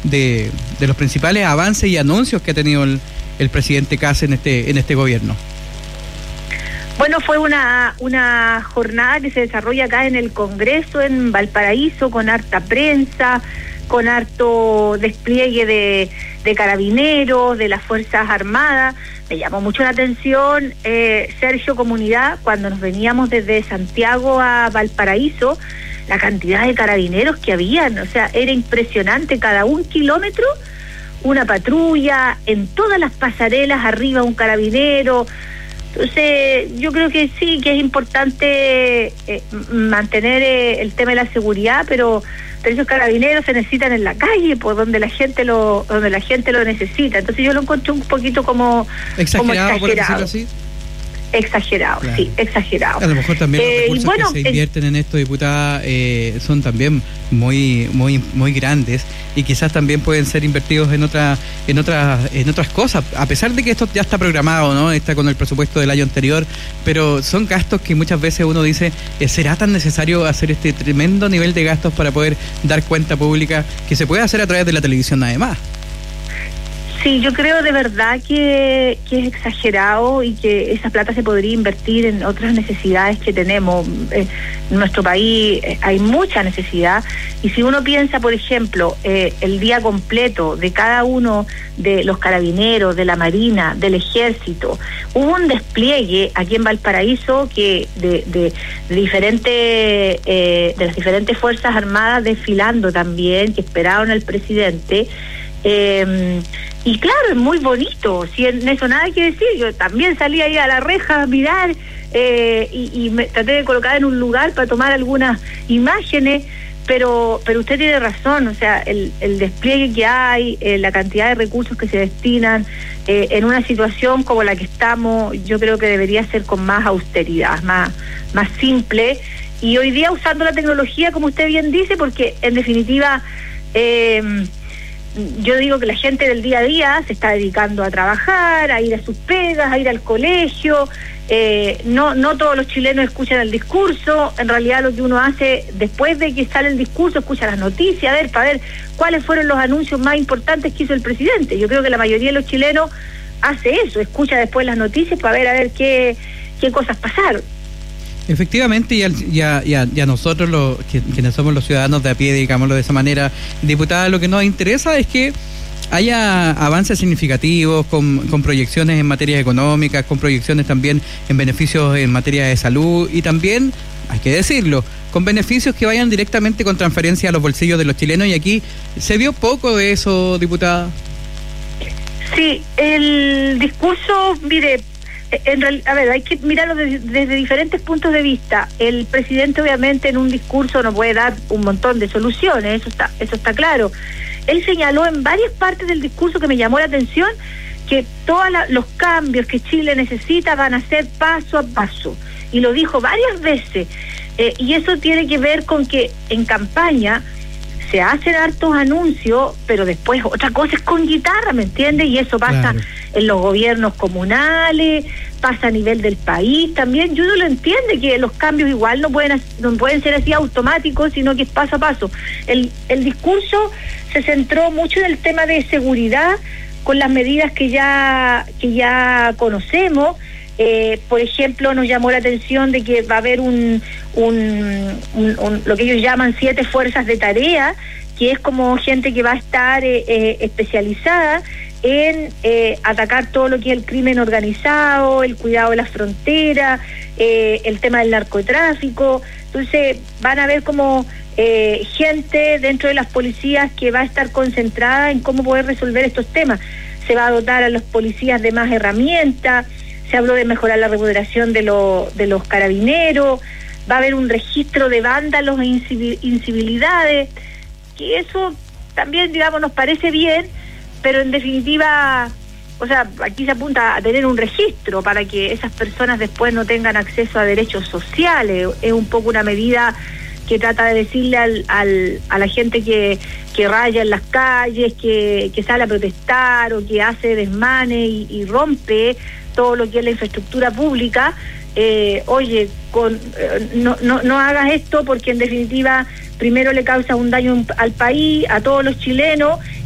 de los principales avances y anuncios que ha tenido el presidente Kast en este gobierno. Bueno, fue una jornada que se desarrolla acá en el Congreso, en Valparaíso, con harta prensa, con harto despliegue de carabineros, de las Fuerzas Armadas. Me llamó mucho la atención, Sergio, comunidad, cuando nos veníamos desde Santiago a Valparaíso, la cantidad de carabineros que habían. O sea, era impresionante, cada 1 kilómetro una patrulla, en todas las pasarelas arriba un carabinero. Entonces, yo creo que sí, que es importante mantener el tema de la seguridad, pero esos carabineros se necesitan en la calle, por donde la gente lo necesita. Entonces yo lo encontré un poquito como exagerado. Por decirlo así. Exagerado, claro. Sí, exagerado. A lo mejor también los recursos que se invierten en esto, diputada, son también muy grandes, y quizás también pueden ser invertidos en otras cosas, a pesar de que esto ya está programado, ¿no? Está con el presupuesto del año anterior, pero son gastos que muchas veces uno dice, ¿será tan necesario hacer este tremendo nivel de gastos para poder dar cuenta pública que se puede hacer a través de la televisión además? Sí, yo creo de verdad que es exagerado y que esa plata se podría invertir en otras necesidades que tenemos. En nuestro país hay mucha necesidad, y si uno piensa, por ejemplo, el día completo de cada uno de los carabineros, de la Marina, del Ejército, hubo un despliegue aquí en Valparaíso que de las diferentes Fuerzas Armadas desfilando también, que esperaron al presidente. Y claro, es muy bonito, si en eso nada que decir. Yo también salí ahí a la reja a mirar, y me traté de colocar en un lugar para tomar algunas imágenes, pero usted tiene razón. O sea, el despliegue que hay, la cantidad de recursos que se destinan en una situación como la que estamos, yo creo que debería ser con más austeridad, más simple, y hoy día usando la tecnología, como usted bien dice, porque en definitiva yo digo que la gente del día a día se está dedicando a trabajar, a ir a sus pegas, a ir al colegio. No todos los chilenos escuchan el discurso. En realidad lo que uno hace después de que sale el discurso, escucha las noticias, para ver cuáles fueron los anuncios más importantes que hizo el presidente. Yo creo que la mayoría de los chilenos hace eso, escucha después las noticias para ver qué cosas pasaron. Efectivamente, y a nosotros, quienes somos los ciudadanos de a pie, digámoslo de esa manera, diputada, lo que nos interesa es que haya avances significativos con proyecciones en materia económica, con proyecciones también en beneficios en materia de salud, y también, hay que decirlo, con beneficios que vayan directamente con transferencia a los bolsillos de los chilenos, y aquí se vio poco de eso, diputada. Sí, el discurso, mire, hay que mirarlo desde diferentes puntos de vista. El presidente obviamente en un discurso no puede dar un montón de soluciones, eso está claro. Él señaló en varias partes del discurso, que me llamó la atención, que todos los cambios que Chile necesita van a ser paso a paso, y lo dijo varias veces, y eso tiene que ver con que en campaña se hacen hartos anuncios, pero después otra cosa es con guitarra, ¿me entiendes? Y eso pasa, claro, en los gobiernos comunales, pasa a nivel del país también. Yo no lo entiende, que los cambios igual no pueden ser así automáticos, sino que es paso a paso. El discurso se centró mucho en el tema de seguridad, con las medidas que ya conocemos. Por ejemplo, nos llamó la atención de que va a haber lo que ellos llaman 7 fuerzas de tarea, que es como gente que va a estar especializada en atacar todo lo que es el crimen organizado, el cuidado de las fronteras, el tema del narcotráfico. Entonces van a haber como gente dentro de las policías que va a estar concentrada en cómo poder resolver estos temas. Se va a dotar a los policías de más herramientas. Se habló de mejorar la remuneración de los carabineros. Va a haber un registro de vándalos e incivilidades, que eso también, digamos, nos parece bien, pero en definitiva, o sea, aquí se apunta a tener un registro para que esas personas después no tengan acceso a derechos sociales. Es un poco una medida que trata de decirle a la gente que raya en las calles, que sale a protestar o que hace desmanes y rompe todo lo que es la infraestructura pública, oye, no hagas esto, porque en definitiva primero le causa un daño al país, a todos los chilenos,